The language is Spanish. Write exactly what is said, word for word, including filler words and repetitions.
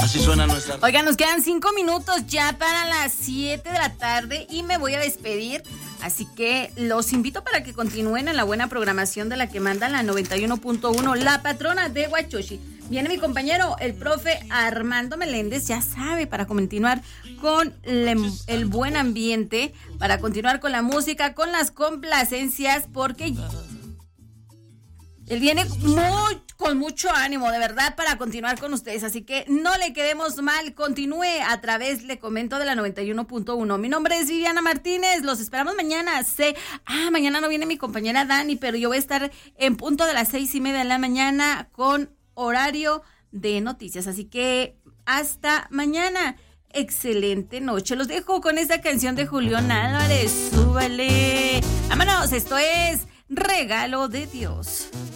Así suena nuestra... Oigan, nos quedan cinco minutos ya para las siete de la tarde y me voy a despedir. Así que los invito para que continúen en la buena programación de la que manda la noventa y uno punto uno, la patrona de Huachochi. Viene mi compañero, el profe Armando Meléndez, ya sabe, para continuar con el, el buen ambiente, para continuar con la música, con las complacencias, porque él viene muy, con mucho ánimo, de verdad, para continuar con ustedes. Así que no le quedemos mal, continúe a través, le comento, de la noventa y uno punto uno. Mi nombre es Viviana Martínez, los esperamos mañana. Sé, ah, mañana no viene mi compañera Dani, pero yo voy a estar en punto de las seis y media de la mañana con horario de noticias. Así que hasta mañana. Excelente noche. Los dejo con esta canción de Julián Álvarez. Súbale. Vámonos, esto es Regalo de Dios.